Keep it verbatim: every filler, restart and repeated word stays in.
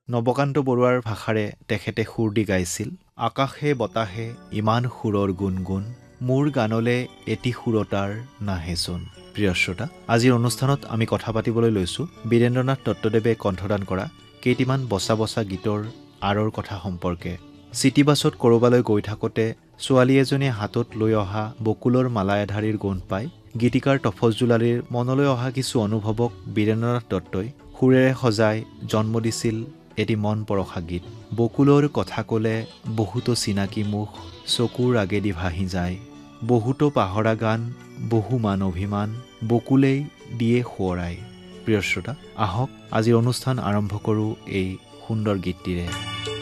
নৱকান্ত বৰুৱাৰ ভাষাৰে তেখেতে সুৰ দি গাইছিল। আকাশে বতাহে ইমান সুৰৰ গুণগুণ, মোৰ গানলে এটি সুৰতাৰ নাহেচোন। প্ৰিয় শ্ৰোতা, আজিৰ অনুষ্ঠানত আমি কথা পাতিবলৈ লৈছোঁ বীৰেন্দ্ৰনাথ দত্তদেৱে কণ্ঠদান কৰা কেইটিমান বচা বচা গীতৰ আঁৰৰ কথা সম্পৰ্কে। চিটিবাছত ক'ৰবালৈ গৈ থাকোঁতে ছোৱালী এজনীয়ে হাতত লৈ অহা বকুলৰ মালা এধাৰিৰ গোন্ধ পাই গীতিকাৰ তফজুল আলীৰ মনলৈ অহা কিছু অনুভৱক বীৰেন্দ্ৰনাথ দত্তই সুৰেৰে সজাই জন্ম দিছিল এটি মন পৰশা গীত। বকুলৰ কথা ক'লে বহুতো চিনাকি মুখ চকুৰ আগেদি ভাহি যায়, বহুতো পাহৰা গান, বহু মান অভিমান, বকুলেই দিয়ে সোঁৱৰাই। প্ৰিয় শ্ৰোতা, আহক আজিৰ অনুষ্ঠান আৰম্ভ কৰোঁ এই সুন্দৰ গীতটিৰে।